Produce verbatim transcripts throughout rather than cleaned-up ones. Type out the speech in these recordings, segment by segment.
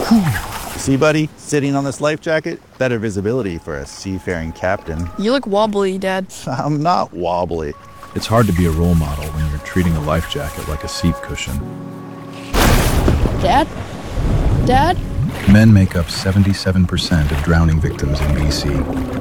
See, buddy, sitting on this life jacket, better visibility for a seafaring captain. You look wobbly, Dad. I'm not wobbly. It's hard to be a role model when you're treating a life jacket like a seat cushion. Dad? Dad? Men make up seventy-seven percent of drowning victims in B C.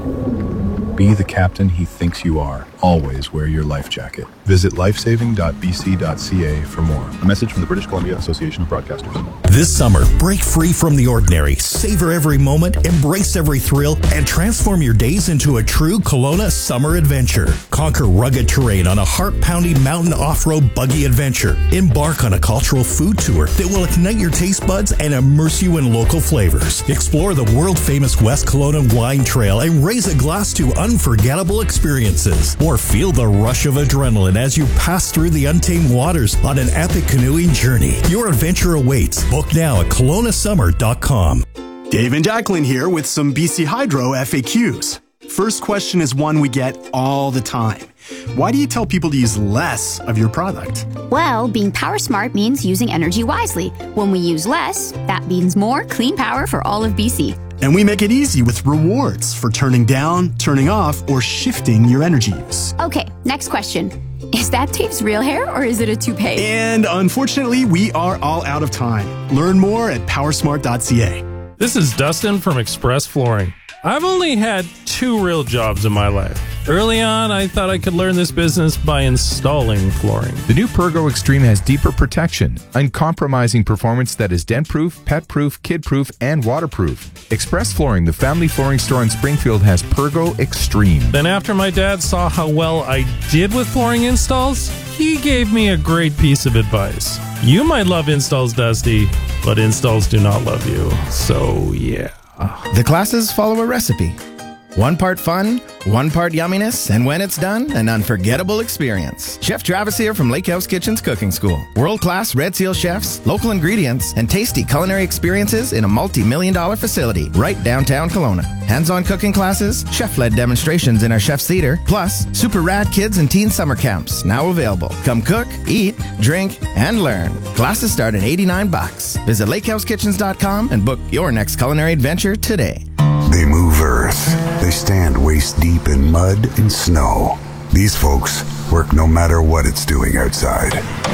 Be the captain he thinks you are. Always wear your life jacket. Visit lifesaving dot b c dot c a for more. A message from the British Columbia Association of Broadcasters. This summer, break free from the ordinary. Savor every moment, embrace every thrill, and transform your days into a true Kelowna summer adventure. Conquer rugged terrain on a heart-pounding mountain off-road buggy adventure. Embark on a cultural food tour that will ignite your taste buds and immerse you in local flavors. Explore the world-famous West Kelowna Wine Trail and raise a glass to unforgettable experiences. Or feel the rush of adrenaline as you pass through the untamed waters on an epic canoeing journey. Your adventure awaits. Book now at kelowna summer dot com. Dave and Jacqueline here with some B C Hydro F A Qs. First question is one we get all the time. Why do you tell people to use less of your product? Well, being power smart means using energy wisely. When we use less, that means more clean power for all of B C. And we make it easy with rewards for turning down, turning off, or shifting your energy use. Okay, next question. Is that Dave's real hair or is it a toupee? And unfortunately, we are all out of time. Learn more at power smart dot c a. This is Dustin from Express Flooring. I've only had two real jobs in my life. Early on, I thought I could learn this business by installing flooring. The new Pergo Extreme has deeper protection, uncompromising performance that is dent-proof, pet-proof, kid-proof, and waterproof. Express Flooring, the family flooring store in Springfield, has Pergo Extreme. Then after my dad saw how well I did with flooring installs, he gave me a great piece of advice. You might love installs, Dusty, but installs do not love you. So, yeah. The classes follow a recipe. One part fun, one part yumminess, and when it's done, an unforgettable experience. Chef Travis here from Lake House Kitchen's Cooking School. World-class Red Seal chefs, local ingredients, and tasty culinary experiences in a multi-million dollar facility right downtown Kelowna. Hands-on cooking classes, chef-led demonstrations in our Chef's Theater, plus super rad kids and teen summer camps now available. Come cook, eat, drink, and learn. Classes start at eighty-nine bucks. Visit lake house kitchens dot com and book your next culinary adventure today. They move earth. They stand waist deep in mud and snow. These folks work no matter what it's doing outside.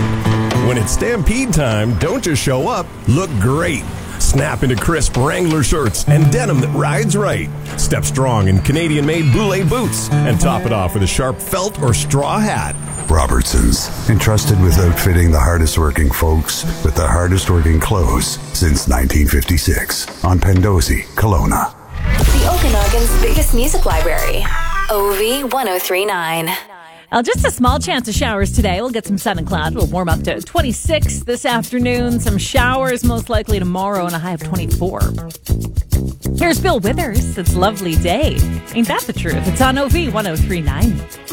When it's Stampede time, don't just show up, look great. Snap into crisp Wrangler shirts and denim that rides right. Step strong in Canadian-made Boulay boots and top it off with a sharp felt or straw hat. Robertson's, entrusted with outfitting the hardest working folks with the hardest working clothes since nineteen fifty-six on Pendozi, Kelowna. The Okanagan's biggest music library. O V one oh three point nine. Well, just a small chance of showers today. We'll get some sun and cloud. It'll warm up to twenty-six this afternoon. Some showers most likely tomorrow and a high of twenty-four. Here's Bill Withers. It's a lovely day. Ain't that the truth? It's on O V one oh three point nine.